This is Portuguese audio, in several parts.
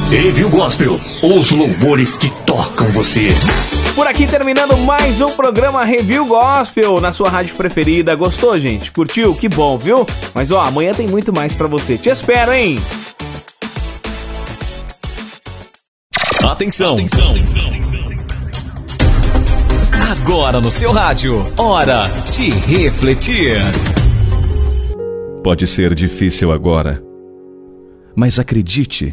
Review Gospel, os louvores que tocam você. Por aqui terminando mais um programa Review Gospel na sua rádio preferida. Gostou, gente? Curtiu? Que bom, viu? Mas ó, amanhã tem muito mais pra você. Te espero, hein? Atenção! Agora no seu rádio, hora de refletir. Pode ser difícil agora, mas acredite.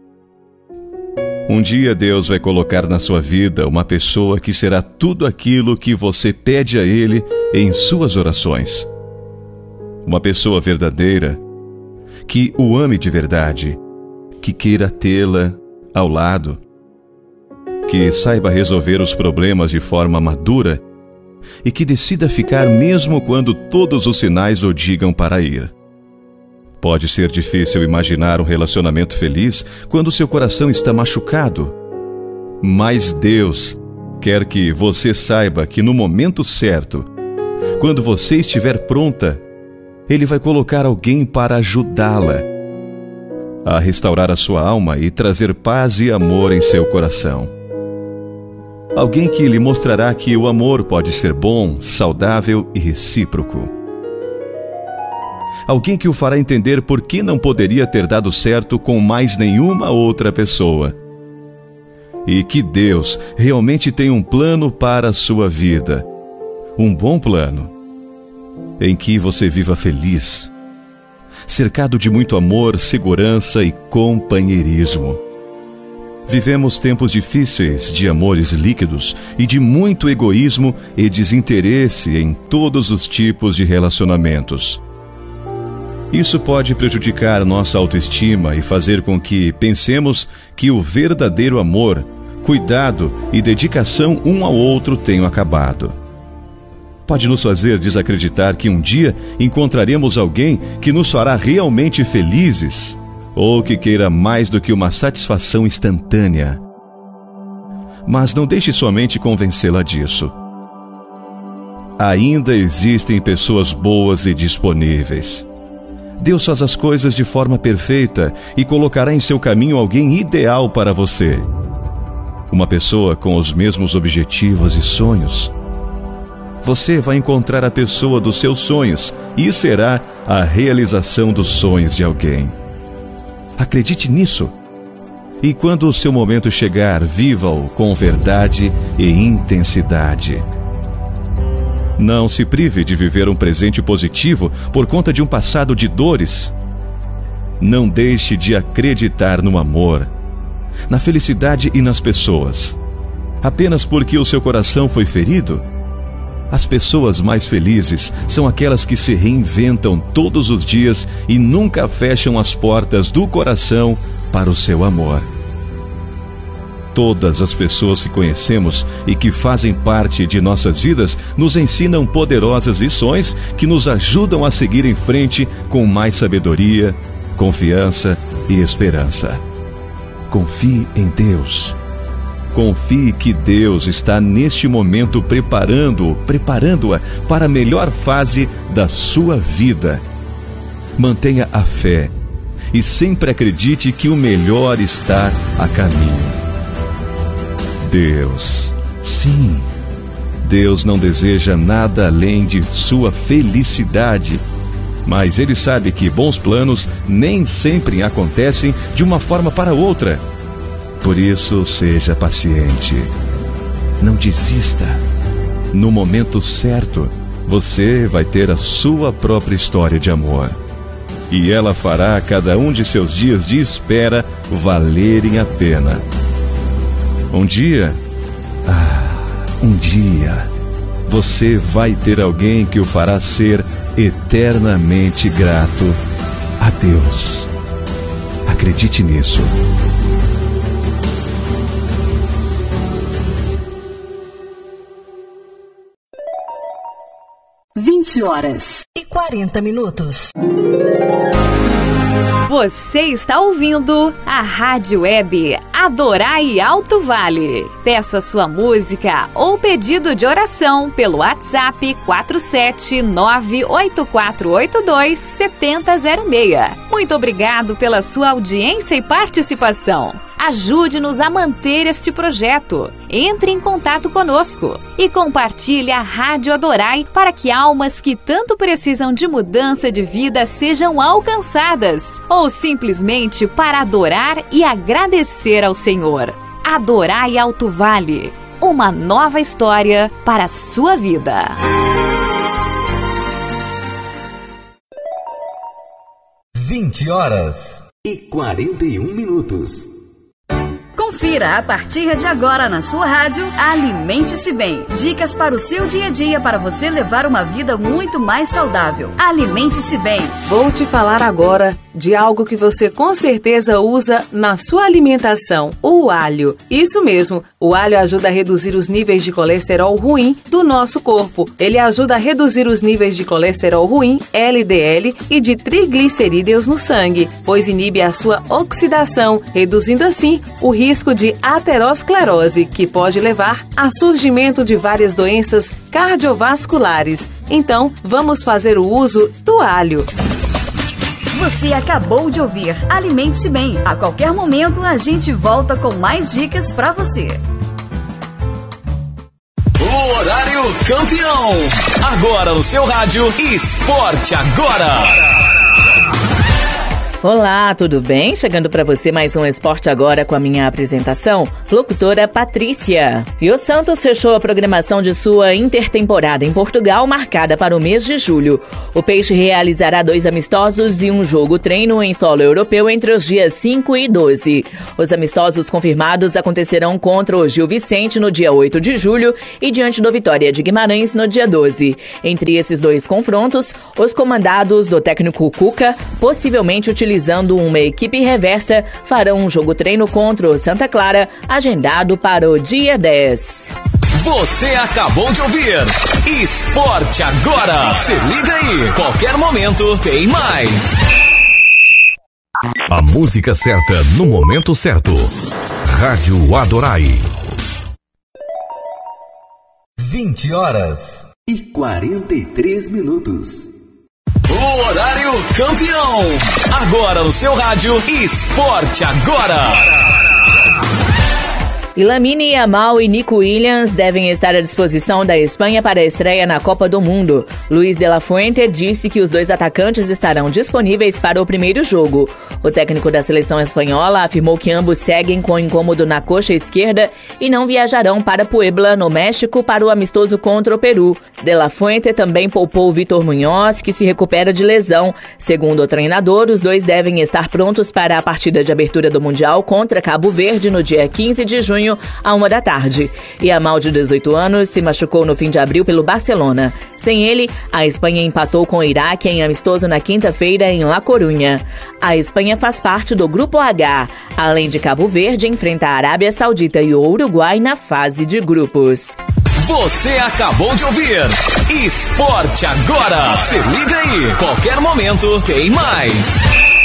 Um dia Deus vai colocar na sua vida uma pessoa que será tudo aquilo que você pede a Ele em suas orações. Uma pessoa verdadeira, que o ame de verdade, que queira tê-la ao lado, que saiba resolver os problemas de forma madura e que decida ficar mesmo quando todos os sinais o digam para ir. Pode ser difícil imaginar um relacionamento feliz quando seu coração está machucado. Mas Deus quer que você saiba que no momento certo, quando você estiver pronta, Ele vai colocar alguém para ajudá-la a restaurar a sua alma e trazer paz e amor em seu coração. Alguém que lhe mostrará que o amor pode ser bom, saudável e recíproco. Alguém que o fará entender por que não poderia ter dado certo com mais nenhuma outra pessoa. E que Deus realmente tem um plano para a sua vida. Um bom plano, em que você viva feliz, cercado de muito amor, segurança e companheirismo. Vivemos tempos difíceis de amores líquidos e de muito egoísmo e desinteresse em todos os tipos de relacionamentos. Isso pode prejudicar nossa autoestima e fazer com que pensemos que o verdadeiro amor, cuidado e dedicação um ao outro tenham acabado. Pode nos fazer desacreditar que um dia encontraremos alguém que nos fará realmente felizes ou que queira mais do que uma satisfação instantânea. Mas não deixe sua mente convencê-la disso. Ainda existem pessoas boas e disponíveis. Deus faz as coisas de forma perfeita e colocará em seu caminho alguém ideal para você. Uma pessoa com os mesmos objetivos e sonhos. Você vai encontrar a pessoa dos seus sonhos e será a realização dos sonhos de alguém. Acredite nisso. E quando o seu momento chegar, viva-o com verdade e intensidade. Não se prive de viver um presente positivo por conta de um passado de dores. Não deixe de acreditar no amor, na felicidade e nas pessoas. Apenas porque o seu coração foi ferido? As pessoas mais felizes são aquelas que se reinventam todos os dias e nunca fecham as portas do coração para o seu amor. Todas as pessoas que conhecemos e que fazem parte de nossas vidas nos ensinam poderosas lições que nos ajudam a seguir em frente com mais sabedoria, confiança e esperança. Confie em Deus. Confie que Deus está neste momento preparando-a para a melhor fase da sua vida. Mantenha a fé e sempre acredite que o melhor está a caminho. Deus, sim, Deus não deseja nada além de sua felicidade, mas Ele sabe que bons planos nem sempre acontecem de uma forma para outra. Por isso, seja paciente. Não desista. No momento certo, você vai ter a sua própria história de amor. E ela fará cada um de seus dias de espera valerem a pena. Um dia, você vai ter alguém que o fará ser eternamente grato a Deus. Acredite nisso. (20h40). 40 minutos. Você está ouvindo a Rádio Web Adorai Alto Vale. Peça sua música ou pedido de oração pelo WhatsApp 47984827006. Muito obrigado pela sua audiência e participação. Ajude-nos a manter este projeto. Entre em contato conosco e compartilhe a Rádio Adorai para que almas que tanto precisam de mudança de vida sejam alcançadas, ou simplesmente para adorar e agradecer ao Senhor. Adorai Alto Vale, uma nova história para a sua vida. (20h41). Confira a partir de agora na sua rádio Alimente-se Bem. Dicas para o seu dia a dia para você levar uma vida muito mais saudável. Alimente-se Bem. Vou te falar agora de algo que você com certeza usa na sua alimentação, o alho. Isso mesmo, o alho ajuda a reduzir os níveis de colesterol ruim do nosso corpo. Ele ajuda a reduzir os níveis de colesterol ruim, LDL, e de triglicerídeos no sangue, pois inibe a sua oxidação, reduzindo assim o risco de aterosclerose, que pode levar a surgimento de várias doenças cardiovasculares. Então, vamos fazer o uso do alho. Você acabou de ouvir Alimente-se Bem. A qualquer momento a gente volta com mais dicas para você. O horário campeão. Agora no seu rádio Esporte Agora. Olá, tudo bem? Chegando para você mais um Esporte Agora com a minha apresentação, locutora Patrícia. E o Santos fechou a programação de sua intertemporada em Portugal, marcada para o mês de julho. O Peixe realizará 2 amistosos e um jogo-treino em solo europeu entre os dias 5 e 12. Os amistosos confirmados acontecerão contra o Gil Vicente no dia 8 de julho e diante do Vitória de Guimarães no dia 12. Entre esses 2 confrontos, os comandados do técnico Cuca, possivelmente utilizando uma equipe reversa, farão um jogo-treino contra o Santa Clara, agendado para o dia 10. Você acabou de ouvir Esporte Agora. Se liga aí, qualquer momento tem mais. A música certa no momento certo. Rádio Adorai. 20h43. O horário campeão. Agora no seu rádio Esporte Agora. Lamine Yamal e Nico Williams devem estar à disposição da Espanha para a estreia na Copa do Mundo. Luis de la Fuente disse que os 2 atacantes estarão disponíveis para o primeiro jogo. O técnico da seleção espanhola afirmou que ambos seguem com incômodo na coxa esquerda e não viajarão para Puebla, no México, para o amistoso contra o Peru. De la Fuente também poupou Vitor Munhoz, que se recupera de lesão. Segundo o treinador, os 2 devem estar prontos para a partida de abertura do Mundial contra Cabo Verde no dia 15 de junho, à 1 da tarde. Yamal, de 18 anos, se machucou no fim de abril pelo Barcelona. Sem ele, a Espanha empatou com o Iraque em amistoso na quinta-feira em La Corunha. A Espanha faz parte do Grupo H. Além de Cabo Verde, enfrenta a Arábia Saudita e o Uruguai na fase de grupos. Você acabou de ouvir Esporte Agora. Se liga aí, qualquer momento tem mais.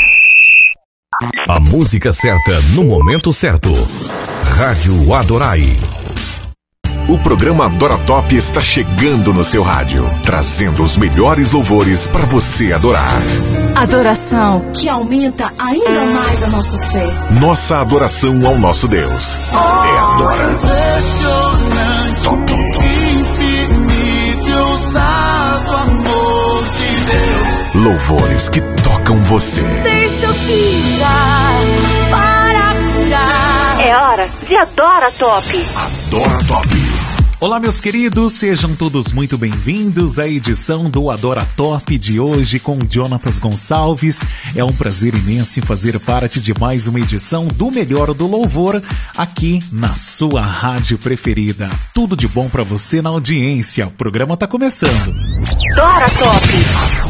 A música certa no momento certo. Rádio Adorai. O programa Adora Top está chegando no seu rádio, trazendo os melhores louvores para você adorar. Adoração que aumenta ainda mais a nossa fé. Nossa adoração ao nosso Deus é Adora Top. Infinito e ousado amor de Deus. Louvores que tocam você. Deixa eu te dar para curar. É hora de Adora Top. Adora Top. Olá, meus queridos, sejam todos muito bem-vindos à edição do Adora Top de hoje com Jonatas Gonçalves. É um prazer imenso em fazer parte de mais uma edição do Melhor do Louvor aqui na sua rádio preferida. Tudo de bom pra você na audiência. O programa tá começando. Adora Top.